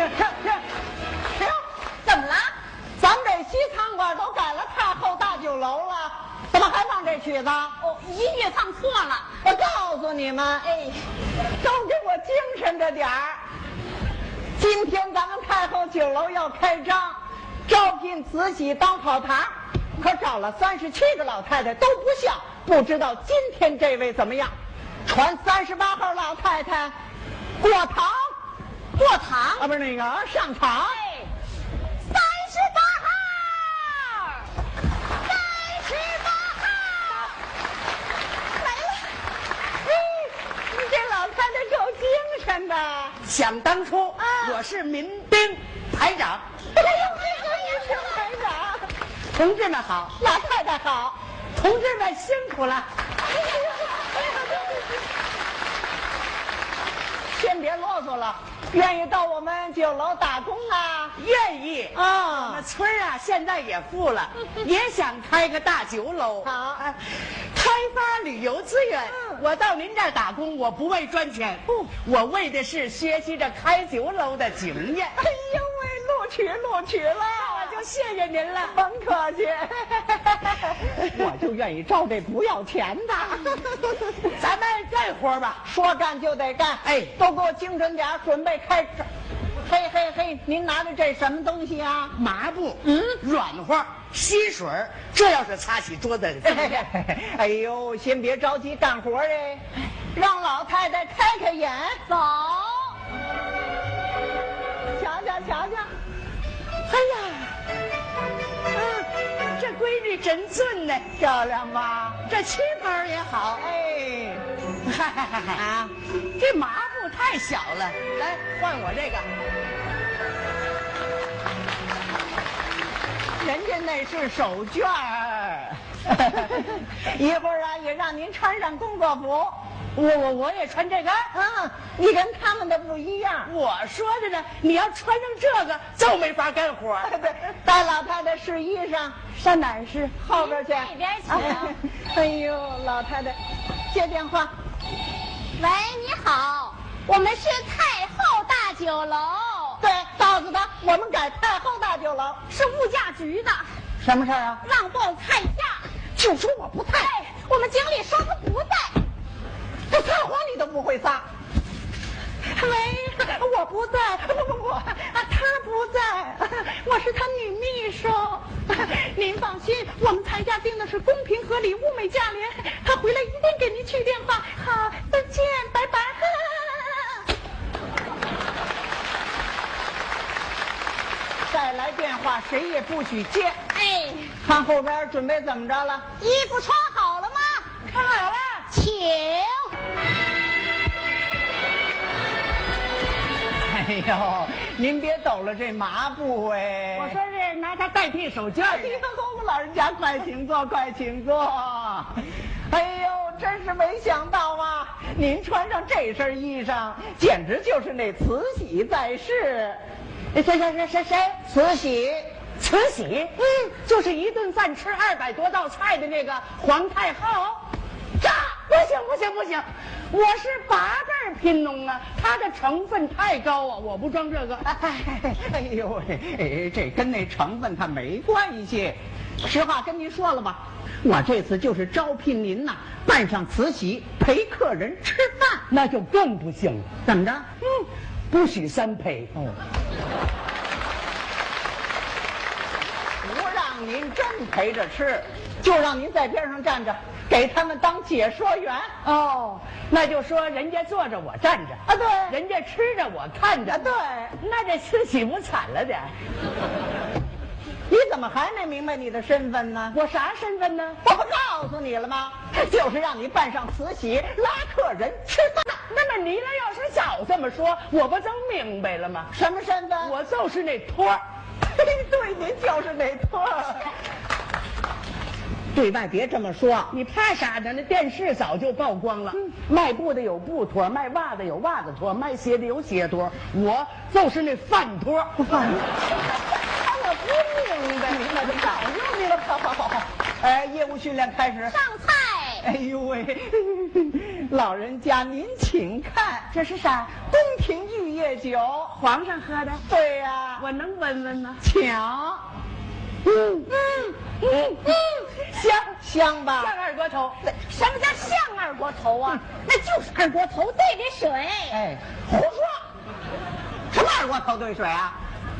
停！ 怎么了？ 咱们这西餐馆都改了太后大酒楼了，怎么还放这曲子？ 哦，音乐放错了。 我告诉你们，都给我精神着点儿。今天咱们太后酒楼要开张，招聘慈禧当跑堂，可找了37个老太太都不像，不知道今天这位怎么样？传38号老太太过堂啊，不是那个上场。 38号来了。 你这老太太够精神的。 想当初，我是民兵排长。 民兵排长， 同志们好， 老太太好， 同志们辛苦了。 先别啰嗦了，愿意到我们酒楼打工啊？ 愿意啊那村儿啊，现在也富了，也想开个大酒楼。 好开发旅游资源。我到您这儿打工，我不为赚钱，我为的是学习着开酒楼的经验。 哎呦喂，录取了， 我就谢谢您了。 甭客气，我就愿意招这不要钱的。 咱们干活吧， 说干就得干，都给我精神点，准备开始。嘿，您拿着这什么东西啊？ 麻布，软和，吸水，这要是擦洗桌子。 哎呦，先别着急干活哎，让老太太开眼。 走。 瞧。 哎呀，这闺女真俊呢， 漂亮吧？ 这旗袍也好。 啊， 这麻布太小了，来换我这个。 人家那是手绢儿，一会儿啊也让您穿上工作服。 我也穿这个。 你跟他们的不一样。 我说着呢，你要穿上这个就没法干活。 对，带老太太试衣裳，上哪儿试？后边去。 那边请。 哎呦，老太太，接电话。 喂，你好，我们是太后大酒楼。 对，告诉他我们改太后大酒楼， 是物价局的。 什么事儿啊？ 让报菜价。 就说我不在， 我们经理说他不在。 这撒谎你都不会撒。喂，我不在，不，他不在，我是他女秘书。您放心，我们菜价定的是公平合理、物美价廉，他回来一定给您去电话。好，再见，拜拜。再来电话，谁也不许接。看后边准备怎么着了？ 衣服穿好了吗？ 穿好了， 请。 哎呦，您别抖了这麻布哎！ 我说是拿它代替手绢。 哎呦，老人家快请坐，快请坐。哎呦，真是没想到啊！您穿上这身衣裳，简直就是那慈禧在世。谁？慈禧。 慈禧，就是一顿饭吃200多道菜的那个皇太后。不行，我是8辈贫农啊，它的成分太高啊，我不装这个。 哎呦喂，这跟那成分它没关系。实话跟您说了吧，我这次就是招聘您呐，扮上慈禧陪客人吃饭， 那就更不行了。 怎么着？ 不许3陪。 不让您真陪着吃，就让您在边上站着，给他们当解说员。 那就说人家坐着我站着啊，对， 人家吃着我看着， 对， 那这慈禧不惨了点？ 你怎么还没明白你的身份呢？ 我啥身份呢？ 我不告诉你了吗？就是让你扮上慈禧拉客人吃饭。 那么你要是早这么说，我不就明白了吗？ 什么身份？ 我就是那托儿。 对，您就是那托儿。对外别这么说， 你怕啥呢？那电视早就曝光了。卖布的有布托，卖袜子有袜子托，卖鞋的有鞋托，我就是那饭托。 我不明白，明白就早就明白。好，业务训练开始。 上菜。 哎呦喂，老人家您请看， 这是啥？ 宫廷御夜酒， 皇上喝的。 对呀， 我能闻闻吗？ 抢。香吧？ 像二锅头。 什么叫像二锅头啊？那就是二锅头兑的水。 哎，胡说！什么二锅头兑水啊？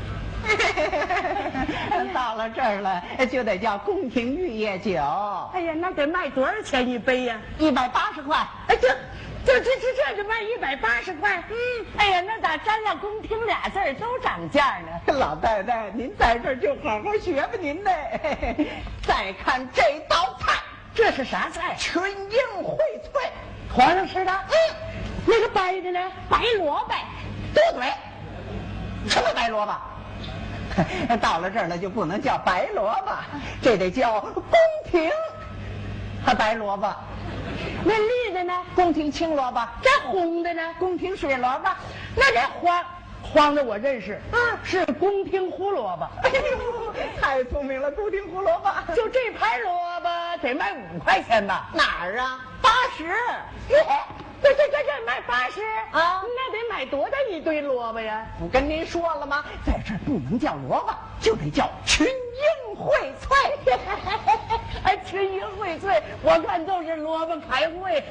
到了这儿了，就得叫宫廷御夜酒。 哎呀，那得卖多少钱一杯呀 ？180块。 哎，这就卖180块。哎呀，那咋沾了宫廷俩字儿都涨价呢？ 老太太，您在这儿就好好学吧您呢。再看这道菜， 这是啥菜？ 群英荟萃， 皇上吃的。那个白的呢？ 白萝卜。 多嘴。什么白萝卜？到了这儿了就不能叫白萝卜，这得叫宫廷白萝卜。 那绿的呢？ 宫廷青萝卜。 这红的呢？ 宫廷水萝卜。 那这黄的我认识，是宫廷胡萝卜。 哎呦，太聪明了，宫廷胡萝卜。 就这盘萝卜得卖5块钱吧？ 哪儿啊？80。 这卖80 啊？ 那得买多大一堆萝卜呀？ 我跟您说了吗？在这儿不能叫萝卜，就得叫群英荟萃。 哎，群英荟萃，我看都是萝卜开会。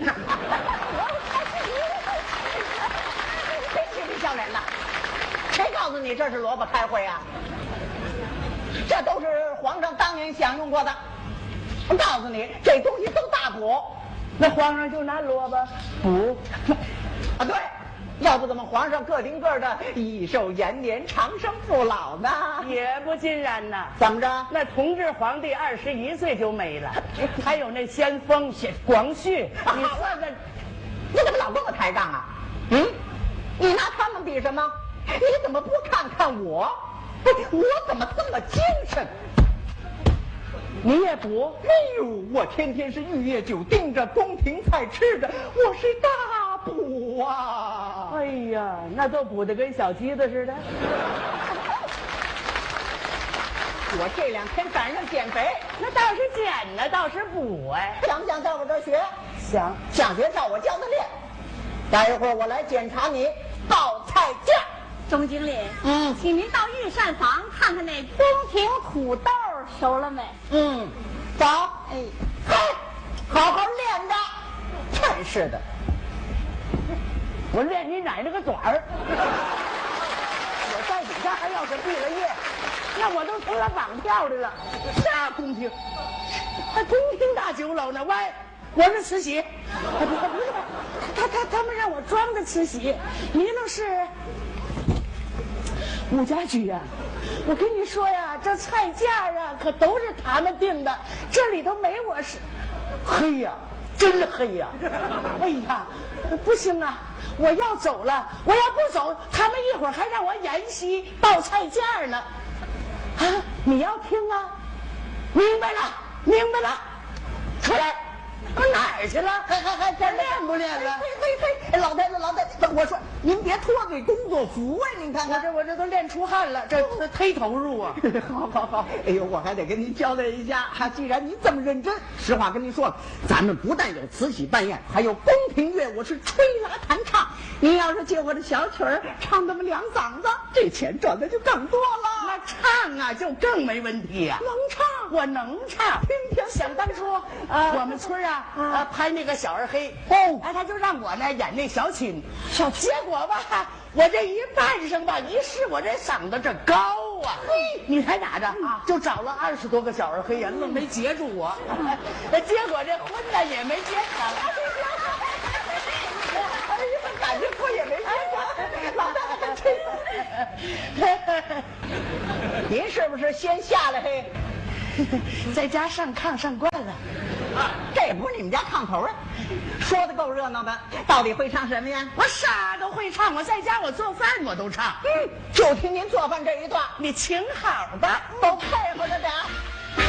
真是不笑脸的！谁告诉你这是萝卜开会啊？这都是皇上当年享用过的。我告诉你，这东西都大补。 那皇上就拿萝卜补啊？对，要不怎么皇上个顶个的益寿延年、长生不老呢？ 也不尽然呐。 怎么着？ 那同治皇帝21岁就没了，还有那先锋广旭，你说这， 你怎么老跟我抬杠啊？你拿他们比什么？你怎么不看看我？我怎么这么精神？ 你也补？ 哎呦，我天天是御夜酒盯着宫廷菜吃的，我是大补啊！ 哎呀，那都补得跟小鸡子似的。 我这2天赶上减肥， 那倒是减呢，倒是补哎。 想不想在我这儿学？ 想。 想学照我教的练。待一会儿我来检查你报菜价。 钟经理，请您到御膳房看看那宫廷土豆熟了没？ 走。哎，好好练着。真是的， 我练你奶奶个短儿！我在底下还要是毕了业，那我都成了绑票的了。啥宫廷？还宫廷大酒楼呢？喂，我是慈禧。不是，他们让我装的慈禧，你那是武家驹呀。我跟你说呀，这菜价啊可都是他们定的，这里头没我是。黑呀，真黑呀！哎呀，不行啊，我要走了，我要不走，他们一会儿还让我演戏报菜价呢。啊，你要听啊？明白了，明白了，出来。哪儿去了？还练不练了？ 嘿，老太太，我说您别脱罪工作服啊！您看看， 我这都练出汗了，这忒投入啊！ 好，哎呦，我还得跟您交代一下，既然您这么认真，实话跟您说了，咱们不但有慈禧办宴，还有宫廷乐，我是吹拉弹唱。您要是借我的小曲儿唱那么2嗓子，这钱赚的就更多了。 那唱啊，就更没问题呀。 能唱， 我能唱。 听听， 想当初我们村拍那个小二黑他就让我呢演那小青，结果吧，我这一扮上吧，一试我这嗓子这高啊，你猜咋着？就找了20多个小二黑呀，愣没截住我，结果这婚呢也没结成。 感觉我也没结成，老太太真。您是不是先下来嘿？ 在家上炕上惯了。 这也不是你们家炕头啊！说的够热闹的，到底会唱什么呀？ 我啥都会唱，我在家我做饭我都唱。 就听您做饭这一段， 你请好吧， 都配合着点。